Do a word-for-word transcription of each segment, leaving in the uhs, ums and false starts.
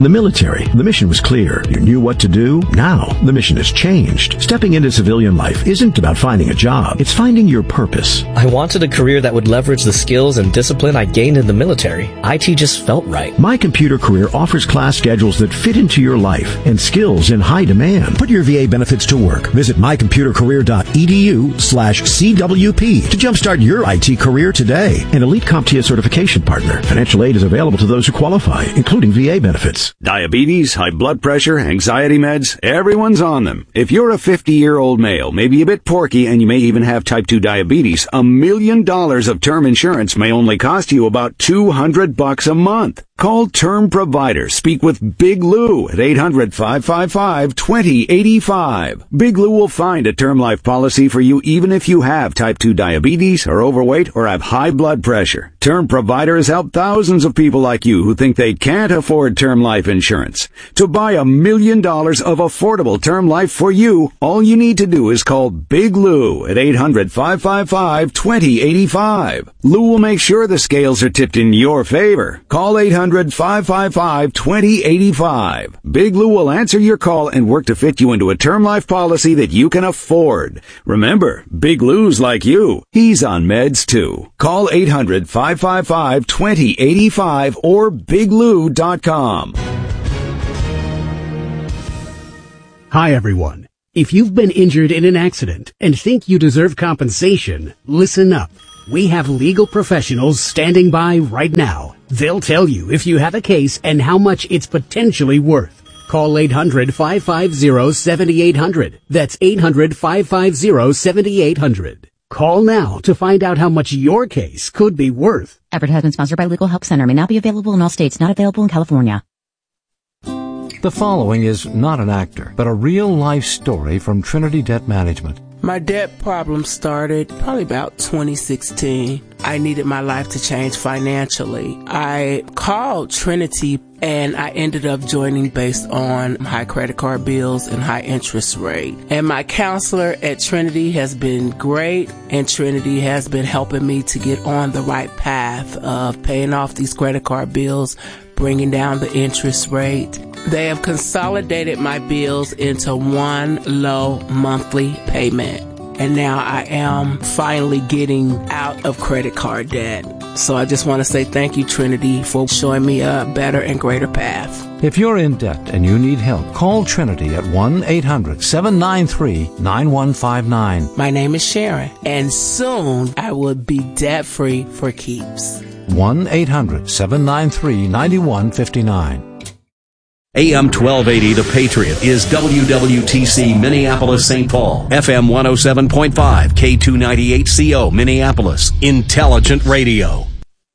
The military. The mission was clear. You knew what to do. Now, the mission has changed. Stepping into civilian life isn't about finding a job. It's finding your purpose. I wanted a career that would leverage the skills and discipline I gained in the military. I T just felt right. My Computer Career offers class schedules that fit into your life and skills in high demand. Put your V A benefits to work. Visit my computer career dot e d u slash C W P to jumpstart your I T career today. An Elite CompTIA certification partner. Financial aid is available to those who qualify, including V A benefits. Diabetes, high blood pressure, anxiety meds, everyone's on them. If you're a fifty-year-old male, maybe a bit porky, and you may even have type two diabetes, a million dollars of term insurance may only cost you about two hundred bucks a month. Call Term Provider. Speak with Big Lou at eight hundred, five five five, two zero eight five. Big Lou will find a term life policy for you even if you have type two diabetes, are overweight, or have high blood pressure. Term Provider has helped thousands of people like you who think they can't afford term life insurance. To buy a million dollars of affordable term life for you, all you need to do is call Big Lou at eight hundred, five five five, two zero eight five. Lou will make sure the scales are tipped in your favor. Call eight hundred, five five five, two zero eight five. Big Lou will answer your call and work to fit you into a term life policy that you can afford. Remember, Big Lou's like you. He's on meds too. Call eight hundred, five five five, two zero eight five or big lou dot com. Hi everyone. If you've been injured in an accident and think you deserve compensation, listen up. We have legal professionals standing by right now. They'll tell you if you have a case and how much it's potentially worth. Call eight hundred, five five zero, seven eight zero zero. That's eight hundred, five five zero, seven eight zero zero. Call now to find out how much your case could be worth. Advertisement sponsored by Legal Help Center. May not be available in all states. Not available in California. The following is not an actor, but a real-life story from Trinity Debt Management. My debt problem started probably about twenty sixteen. I needed my life to change financially. I called Trinity and I ended up joining based on high credit card bills and high interest rate. And my counselor at Trinity has been great, and Trinity has been helping me to get on the right path of paying off these credit card bills, bringing down the interest rate. They have consolidated my bills into one low monthly payment. And now I am finally getting out of credit card debt. So I just want to say thank you, Trinity, for showing me a better and greater path. If you're in debt and you need help, call Trinity at one eight hundred, seven nine three, nine one five nine. My name is Sharon, and soon I will be debt-free for keeps. one eight hundred, seven nine three, nine one five nine. A M twelve eighty The Patriot is W W T C Minneapolis Saint Paul, F M one oh seven point five, K two ninety-eight C O Minneapolis, Intelligent Radio.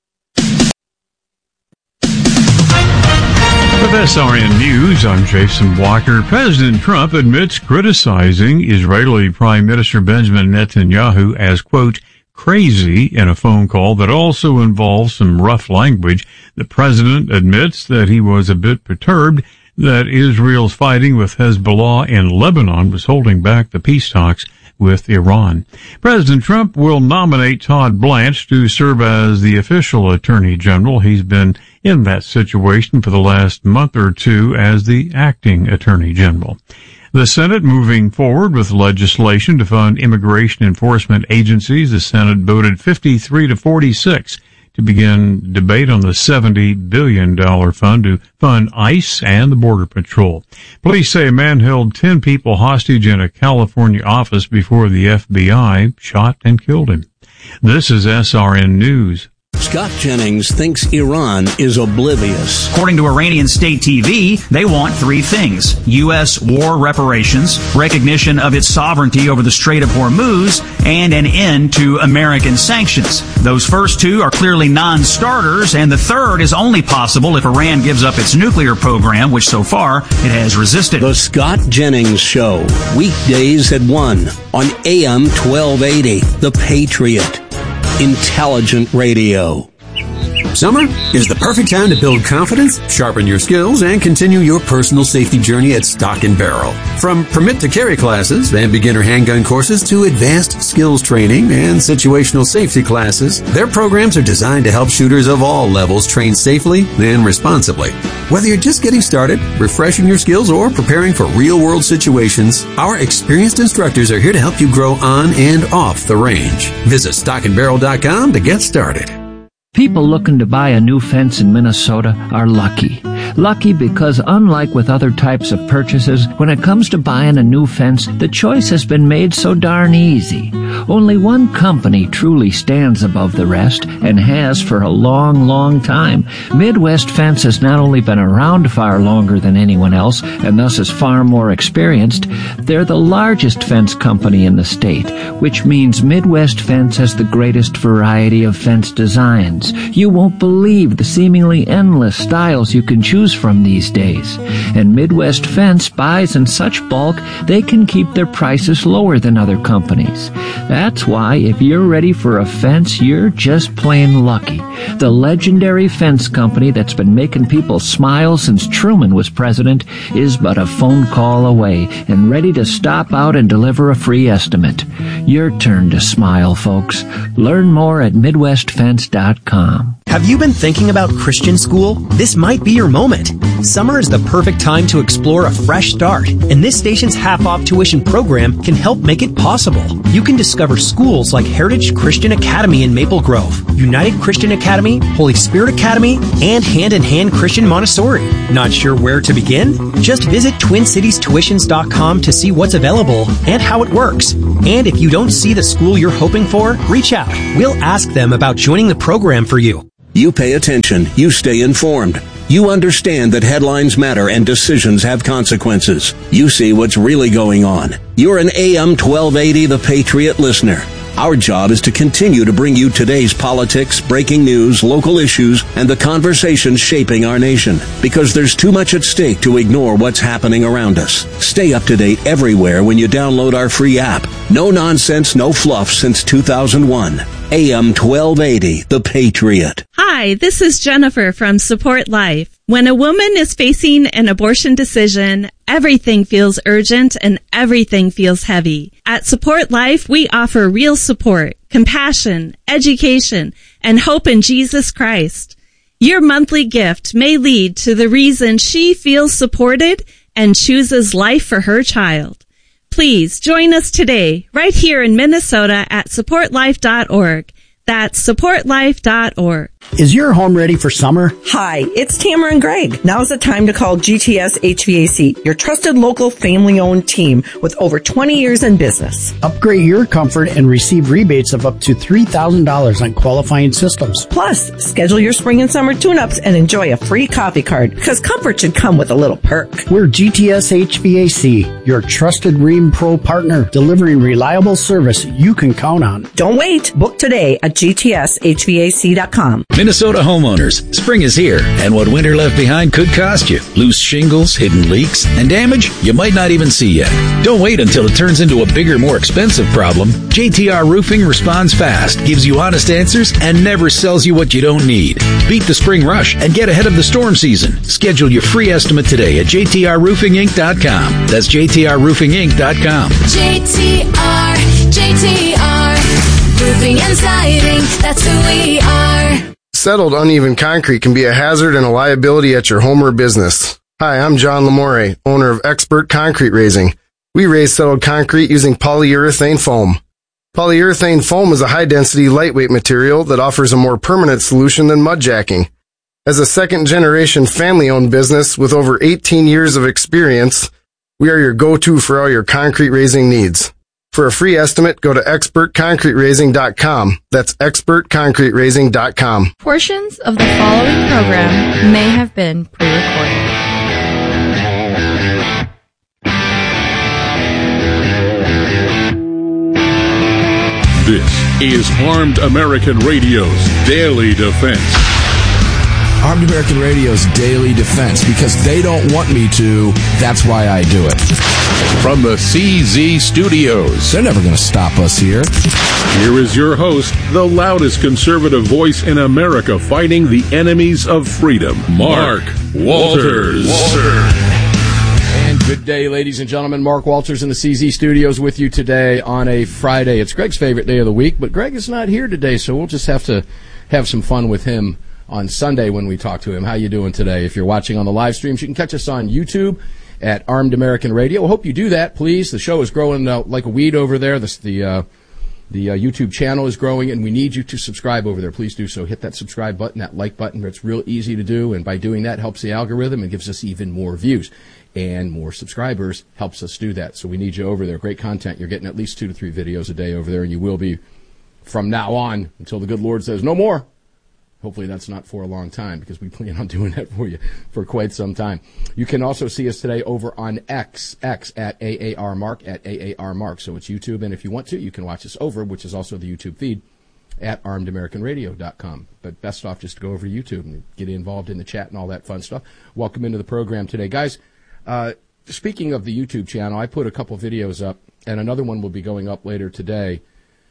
With S R N News, I'm Jason Walker. President Trump admits criticizing Israeli Prime Minister Benjamin Netanyahu as, quote, crazy in a phone call that also involves some rough language. The president admits that he was a bit perturbed that Israel's fighting with Hezbollah in Lebanon was holding back the peace talks with Iran. President Trump will nominate Todd Blanche to serve as the official attorney general. He's been in that situation for the last month or two as the acting attorney general. The Senate moving forward with legislation to fund immigration enforcement agencies. The Senate voted fifty-three to forty-six to begin debate on the seventy billion dollars fund to fund ICE and the Border Patrol. Police say a man held ten people hostage in a California office before the F B I shot and killed him. This is S R N News. Scott Jennings thinks Iran is oblivious. According to Iranian state T V, they want three things: U S war reparations, recognition of its sovereignty over the Strait of Hormuz, and an end to American sanctions. Those first two are clearly non-starters, and the third is only possible if Iran gives up its nuclear program, which so far it has resisted. The Scott Jennings Show, weekdays at one on A M twelve eighty, The Patriot. Intelligent Radio. Summer is the perfect time to build confidence, sharpen your skills, and continue your personal safety journey at Stock and Barrel. From permit to carry classes and beginner handgun courses to advanced skills training and situational safety classes, their programs are designed to help shooters of all levels train safely and responsibly. Whether you're just getting started, refreshing your skills, or preparing for real-world situations, our experienced instructors are here to help you grow on and off the range. Visit stock and barrel dot com to get started. People looking to buy a new fence in Minnesota are lucky. Lucky because unlike with other types of purchases, when it comes to buying a new fence, the choice has been made so darn easy. Only one company truly stands above the rest and has for a long, long time. Midwest Fence has not only been around far longer than anyone else and thus is far more experienced, they're the largest fence company in the state, which means Midwest Fence has the greatest variety of fence designs. You won't believe the seemingly endless styles you can choose from these days. And Midwest Fence buys in such bulk, they can keep their prices lower than other companies. That's why if you're ready for a fence, you're just plain lucky. The legendary fence company that's been making people smile since Truman was president is but a phone call away and ready to stop out and deliver a free estimate. Your turn to smile, folks. Learn more at midwest fence dot com. Have you been thinking about Christian school? This might be your moment. Summer is the perfect time to explore a fresh start, and this station's half-off tuition program can help make it possible. You can discover schools like Heritage Christian Academy in Maple Grove, United Christian Academy, Holy Spirit Academy, and Hand in Hand Christian Montessori. Not sure where to begin? Just visit twin cities tuitions dot com to see what's available and how it works. And if you don't see the school you're hoping for, reach out. We'll ask them about joining the program for you. You pay attention. You stay informed. You understand that headlines matter and decisions have consequences. You see what's really going on. You're an A M twelve eighty The Patriot listener. Our job is to continue to bring you today's politics, breaking news, local issues, and the conversations shaping our nation. Because there's too much at stake to ignore what's happening around us. Stay up to date everywhere when you download our free app. No nonsense, no fluff since two thousand one. A M twelve eighty, The Patriot. Hi, this is Jennifer from Support Life. When a woman is facing an abortion decision, everything feels urgent and everything feels heavy. At Support Life, we offer real support, compassion, education, and hope in Jesus Christ. Your monthly gift may lead to the reason she feels supported and chooses life for her child. Please join us today, right here in Minnesota at support life dot org. That's support life dot org. Is your home ready for summer? Hi, it's Tamara and Greg. Now's the time to call G T S H V A C, your trusted local family-owned team with over twenty years in business. Upgrade your comfort and receive rebates of up to three thousand dollars on qualifying systems. Plus, schedule your spring and summer tune-ups and enjoy a free coffee card, because comfort should come with a little perk. We're G T S H V A C, your trusted Rheem Pro partner, delivering reliable service you can count on. Don't wait. Book today at G T S H V A C dot com. Minnesota homeowners, spring is here, and what winter left behind could cost you. Loose shingles, hidden leaks, and damage you might not even see yet. Don't wait until it turns into a bigger, more expensive problem. J T R Roofing responds fast, gives you honest answers, and never sells you what you don't need. Beat the spring rush and get ahead of the storm season. Schedule your free estimate today at J T R roofing inc dot com. That's J T R roofing inc dot com. J T R, J T R, roofing and siding, that's who we are. Settled uneven concrete can be a hazard and a liability at your home or business. Hi, I'm John Lamore, owner of Expert Concrete Raising. We raise settled concrete using polyurethane foam. Polyurethane foam is a high-density, lightweight material that offers a more permanent solution than mud jacking. As a second-generation family-owned business with over eighteen years of experience, we are your go-to for all your concrete raising needs. For a free estimate, go to expert concrete raising dot com. That's expert concrete raising dot com. Portions of the following program may have been pre-recorded. This is Armed American Radio's Daily Defense. Armed American Radio's daily defense. Because they don't want me to, that's why I do it. From the C Z Studios. They're never going to stop us here. Here is your host, the loudest conservative voice in America fighting the enemies of freedom, Mark Walters. Walters. And good day, ladies and gentlemen. Mark Walters in the C Z Studios with you today on a Friday. It's Greg's favorite day of the week, but Greg is not here today, so we'll just have to have some fun with him on Sunday when we talk to him. How you doing today? If you're watching on the live streams, you can catch us on YouTube at Armed American Radio. I hope you do that, please. The show is growing uh, like a weed over there. The the, uh, the uh, YouTube channel is growing, and we need you to subscribe over there. Please do so. Hit that subscribe button, that like button. It's real easy to do, and by doing that, helps the algorithm and gives us even more views. And more subscribers helps us do that. So we need you over there. Great content. You're getting at least two to three videos a day over there, and you will be from now on until the good Lord says no more. Hopefully that's not for a long time, because we plan on doing that for you for quite some time. You can also see us today over on X, X at A A R Mark, at A A R Mark. So it's YouTube, and if you want to, you can watch us over, which is also the YouTube feed, at armed american radio dot com. But best off just to go over to YouTube and get involved in the chat and all that fun stuff. Welcome into the program today. Guys, uh, speaking of the YouTube channel, I put a couple videos up, and another one will be going up later today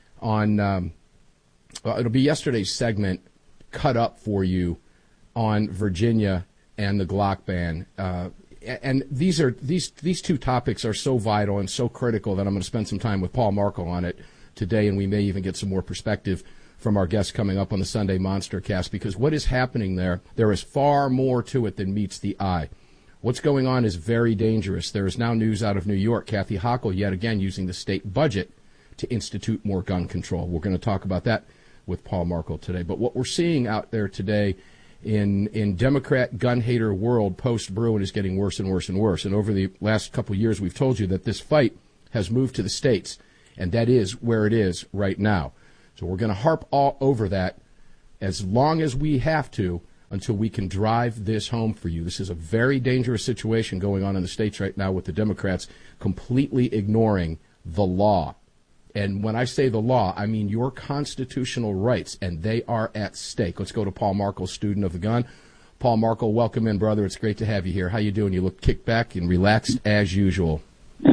on, um, well, it'll be yesterday's segment, cut up for you on Virginia and the Glock ban. Uh, and these are these these two topics are so vital and so critical that I'm going to spend some time with Paul Markel on it today, and we may even get some more perspective from our guests coming up on the Sunday Monster Cast, because what is happening there, there is far more to it than meets the eye. What's going on is very dangerous. There is now news out of New York, Kathy Hochul yet again using the state budget to institute more gun control. We're going to talk about that with Paul Markel today. But what we're seeing out there today in in Democrat gun hater world post Bruen is getting worse and worse and worse. And over the last couple of years, we've told you that this fight has moved to the states, and that is where it is right now. So we're going to harp all over that as long as we have to until we can drive this home for you. This is a very dangerous situation going on in the states right now with the Democrats completely ignoring the law. And when I say the law, I mean your constitutional rights, and they are at stake. Let's go to Paul Markel, student of the gun. Paul Markel, welcome in, brother. It's great to have you here. How you doing? You look kicked back and relaxed as usual.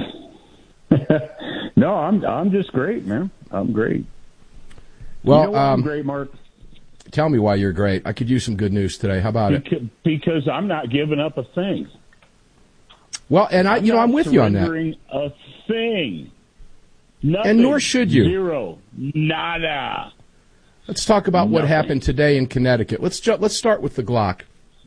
No, I'm I'm just great, man. I'm great. Well, you know why um, I'm great, Mark. Tell me why you're great. I could use some good news today. How about because, it? Because I'm not giving up a thing. Well, and I, I'm you know, not I'm with you on that. surrendering a thing. Nothing. And nor should you. Zero. Nada. Let's talk about what Nothing. happened today in Connecticut. Let's ju- let's start with the Glock.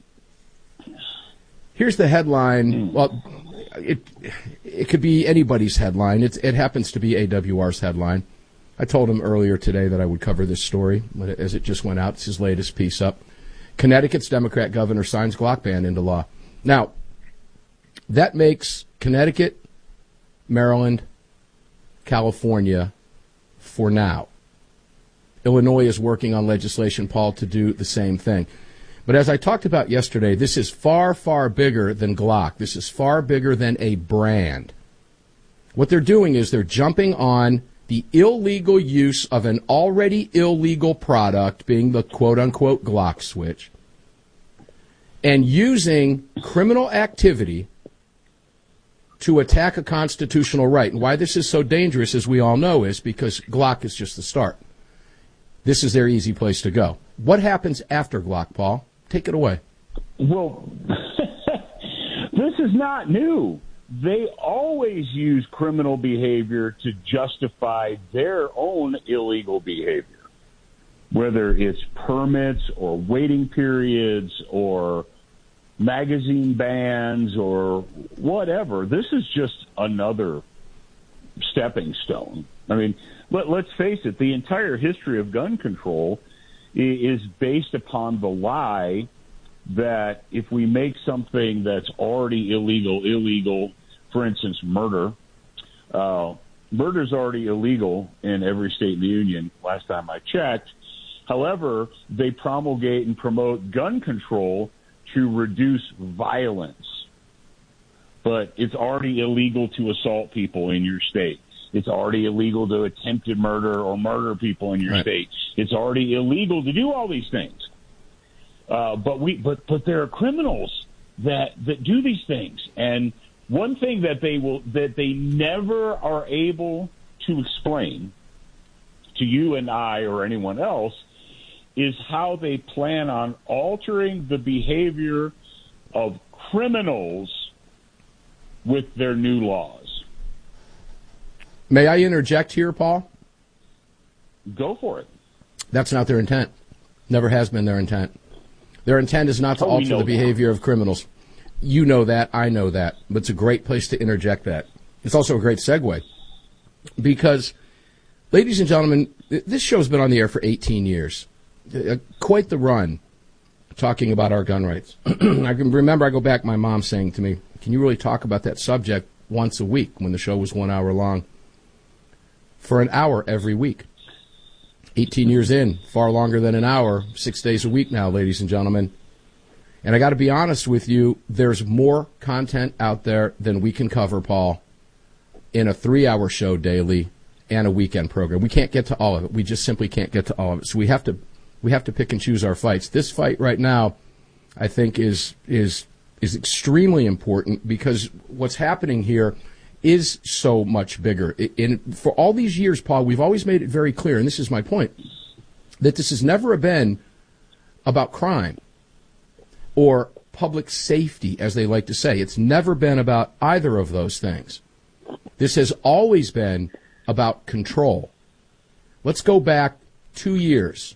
Here's the headline. Well, it it could be anybody's headline. It's, it happens to be A W R's headline. I told him earlier today that I would cover this story as it just went out. It's his latest piece up. Connecticut's Democrat governor signs Glock ban into law. Now, that makes Connecticut, Maryland, California for now. Illinois is working on legislation, Paul, to do the same thing. But as I talked about yesterday, this is far, far bigger than Glock. This is far bigger than a brand. What they're doing is they're jumping on the illegal use of an already illegal product, being the quote-unquote Glock switch, and using criminal activity to attack a constitutional right. And why this is so dangerous, as we all know, is because Glock is just the start. This is their easy place to go. What happens after Glock, Paul? Take it away. Well, this is not new. They always use criminal behavior to justify their own illegal behavior, whether it's permits or waiting periods or magazine bans or whatever. This is just another stepping stone. I mean, let, let's face it, the entire history of gun control is based upon the lie that if we make something that's already illegal, illegal, for instance, murder, uh, murder is already illegal in every state in the union, last time I checked. However, they promulgate and promote gun control to reduce violence. But it's already illegal to assault people in your state. It's already illegal to attempted murder or murder people in your Right. state. It's already illegal to do all these things. Uh, but we, but but there are criminals that that do these things, and one thing that they will that they never are able to explain to you and I or anyone else is how they plan on altering the behavior of criminals with their new laws. May I interject here, Paul? Go for it. That's not their intent. Never has been their intent. Their intent is not to Oh, we alter know the behavior of criminals. You know that. I know that. But it's a great place to interject that. It's also a great segue. Because, ladies and gentlemen, this show's been on the air for eighteen years. Uh, quite the run talking about our gun rights. I can remember I go back, my mom saying to me, can you really talk about that subject once a week when the show was one hour long? For an hour every week. eighteen years in, far longer than an hour, six days a week now, ladies and gentlemen. And I got to be honest with you, there's more content out there than we can cover, Paul, in a three-hour show daily and a weekend program. We can't get to all of it. We just simply can't get to all of it. So we have to we have to pick and choose our fights. This fight right now, I think, is is is extremely important because what's happening here is so much bigger. In, for all these years, Paul, we've always made it very clear, and this is my point, that this has never been about crime or public safety, as they like to say. It's never been about either of those things. This has always been about control. Let's go back two years.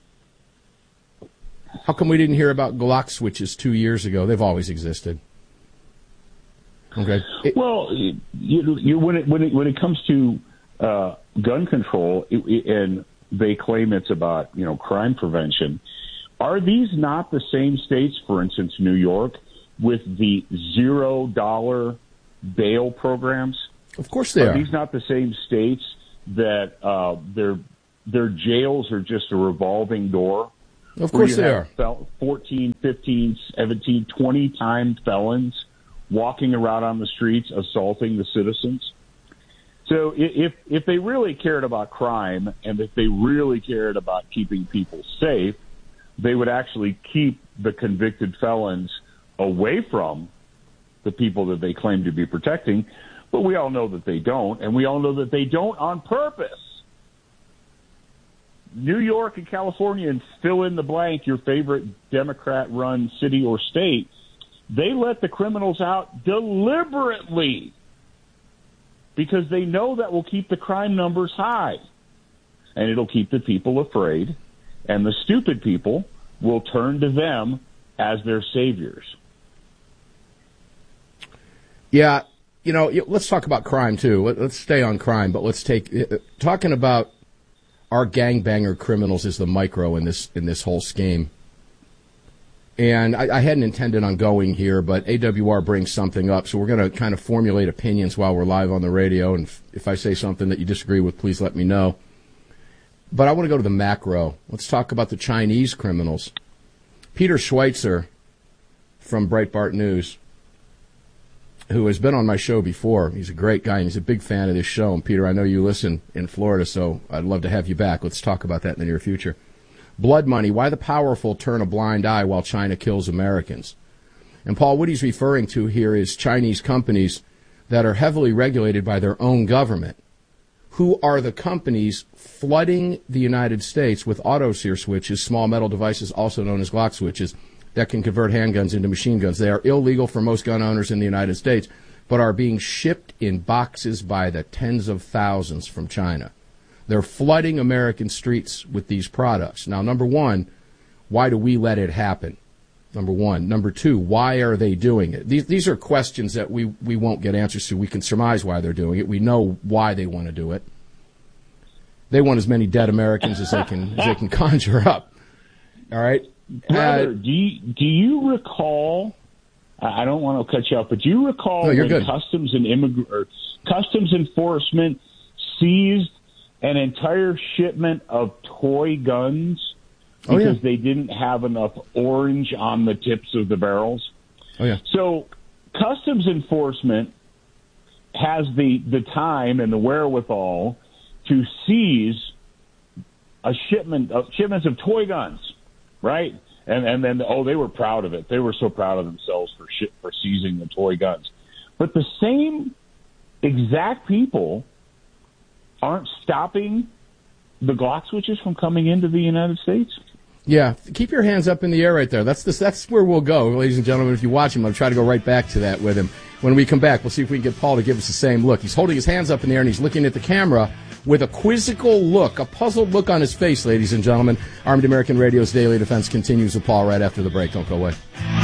How come we didn't hear about Glock switches two years ago? They've always existed. Okay. It, well, you, you, when it when it when it comes to uh, gun control, it, it, and they claim it's about you know crime prevention, are these not the same states, for instance, New York, with the zero dollar bail programs? Of course they are. Are these not the same states that uh, their their jails are just a revolving door? Of course they are. Fel- fourteen, fifteen, seventeen, twenty-time felons walking around on the streets assaulting the citizens. So if if they really cared about crime and if they really cared about keeping people safe, they would actually keep the convicted felons away from the people that they claim to be protecting. But we all know that they don't, and we all know that they don't on purpose. New York and California, and fill in the blank, your favorite Democrat-run city or state, they let the criminals out deliberately because they know that will keep the crime numbers high, and it'll keep the people afraid, and the stupid people will turn to them as their saviors. Yeah, you know, let's talk about crime, too. Let's stay on crime, but let's take – talking about our gangbanger criminals is the micro in this in this whole scheme. And I, I hadn't intended on going here, but A W R brings something up, so we're going to kind of formulate opinions while we're live on the radio, and if, if I say something that you disagree with, please let me know. But I want to go to the macro. Let's talk about the Chinese criminals. Peter Schweitzer from Breitbart News, who has been on my show before. He's a great guy, and he's a big fan of this show. And, Peter, I know you listen in Florida, so I'd love to have you back. Let's talk about that in the near future. Blood money, why the powerful turn a blind eye while China kills Americans. And, Paul, what he's referring to here is Chinese companies that are heavily regulated by their own government. Who are the companies flooding the United States with auto-sear switches, small metal devices also known as Glock switches, that can convert handguns into machine guns? They are illegal for most gun owners in the United States, but are being shipped in boxes by the tens of thousands from China. They're flooding American streets with these products. Now, number one, why do we let it happen? Number one. Number two, why are they doing it? These these are questions that we, we won't get answers to. We can surmise why they're doing it. We know why they want to do it. They want as many dead Americans as they can as they can conjure up. All right? Brother, Uh, do you, do you recall? I don't want to cut you off, but do you recall No, you're when good. Customs and Immig- or Customs Enforcement seized an entire shipment of toy guns Oh, because yeah. they didn't have enough orange on the tips of the barrels? Oh, yeah. So Customs Enforcement has the, the time and the wherewithal to seize a shipment of shipments of toy guns, right? And and then, oh, they were proud of it. They were so proud of themselves for shit, for seizing the toy guns. But the same exact people aren't stopping the Glock switches from coming into the United States. Yeah, keep your hands up in the air right there. That's this. That's where we'll go, ladies and gentlemen. If you watch him, I'll try to go right back to that with him. When we come back, we'll see if we can get Paul to give us the same look. He's holding his hands up in the air, and he's looking at the camera with a quizzical look, a puzzled look on his face, ladies and gentlemen. Armed American Radio's Daily Defense continues with Paul right after the break. Don't go away.